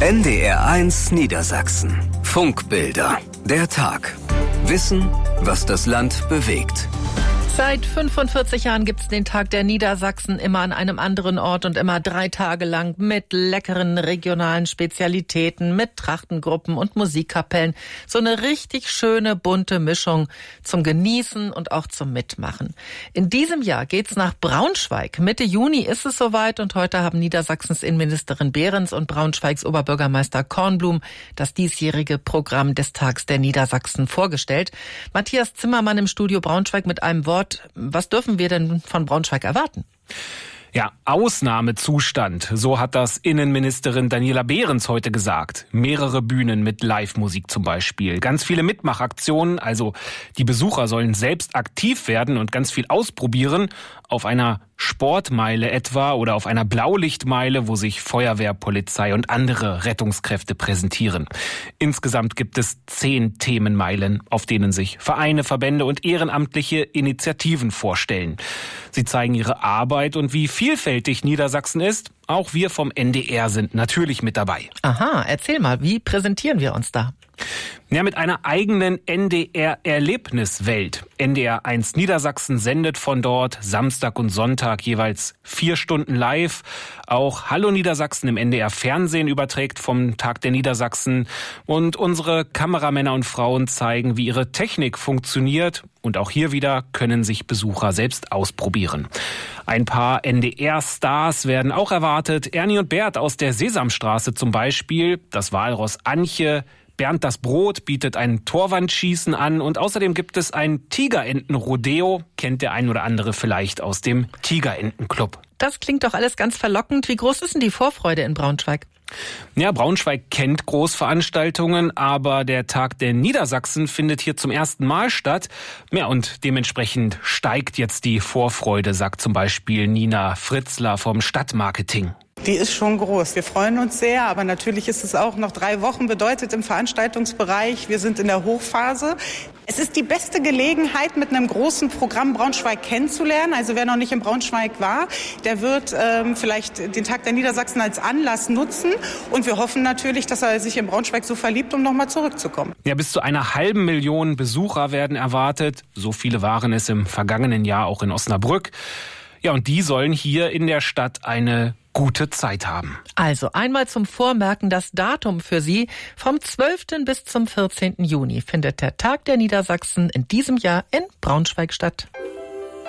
NDR1 Niedersachsen. Funkbilder. Der Tag. Wissen, was das Land bewegt. Seit 45 Jahren gibt's den Tag der Niedersachsen immer an einem anderen Ort und immer 3 Tage lang mit leckeren regionalen Spezialitäten, mit Trachtengruppen und Musikkapellen. So eine richtig schöne, bunte Mischung zum Genießen und auch zum Mitmachen. In diesem Jahr geht's nach Braunschweig. Mitte Juni ist es soweit und heute haben Niedersachsens Innenministerin Behrens und Braunschweigs Oberbürgermeister Kornblum das diesjährige Programm des Tags der Niedersachsen vorgestellt. Matthias Zimmermann im Studio Braunschweig mit einem Wort. Was dürfen wir denn von Braunschweig erwarten? Ja, Ausnahmezustand, so hat das Innenministerin Daniela Behrens heute gesagt. Mehrere Bühnen mit Live-Musik zum Beispiel. Ganz viele Mitmachaktionen, also die Besucher sollen selbst aktiv werden und ganz viel ausprobieren. Auf einer Sportmeile etwa oder auf einer Blaulichtmeile, wo sich Feuerwehr, Polizei und andere Rettungskräfte präsentieren. Insgesamt gibt es 10 Themenmeilen, auf denen sich Vereine, Verbände und ehrenamtliche Initiativen vorstellen. Sie zeigen ihre Arbeit und wie vielfältig Niedersachsen ist. Auch wir vom NDR sind natürlich mit dabei. Aha, erzähl mal, wie präsentieren wir uns da? Ja, mit einer eigenen NDR-Erlebniswelt. NDR1 Niedersachsen sendet von dort Samstag und Sonntag jeweils 4 Stunden live. Auch Hallo Niedersachsen im NDR-Fernsehen überträgt vom Tag der Niedersachsen. Und unsere Kameramänner und Frauen zeigen, wie ihre Technik funktioniert. Und auch hier wieder können sich Besucher selbst ausprobieren. Ein paar NDR-Stars werden auch erwartet. Ernie und Bert aus der Sesamstraße zum Beispiel, das Walross Antje, Bernd das Brot bietet ein Torwandschießen an und außerdem gibt es ein Tigerenten-Rodeo, kennt der ein oder andere vielleicht aus dem Tigerentenclub. Das klingt doch alles ganz verlockend. Wie groß ist denn die Vorfreude in Braunschweig? Ja, Braunschweig kennt Großveranstaltungen, aber der Tag der Niedersachsen findet hier zum ersten Mal statt. Ja, und dementsprechend steigt jetzt die Vorfreude, sagt zum Beispiel Nina Fritzler vom Stadtmarketing. Die ist schon groß. Wir freuen uns sehr, aber natürlich ist es auch noch 3 Wochen bedeutet im Veranstaltungsbereich. Wir sind in der Hochphase. Es ist die beste Gelegenheit, mit einem großen Programm Braunschweig kennenzulernen. Also wer noch nicht in Braunschweig war, der wird vielleicht den Tag der Niedersachsen als Anlass nutzen. Und wir hoffen natürlich, dass er sich in Braunschweig so verliebt, um nochmal zurückzukommen. Ja, bis zu 500.000 Besucher werden erwartet. So viele waren es im vergangenen Jahr auch in Osnabrück. Ja, und die sollen hier in der Stadt eine gute Zeit haben. Also einmal zum Vormerken das Datum für Sie. Vom 12. bis zum 14. Juni findet der Tag der Niedersachsen in diesem Jahr in Braunschweig statt.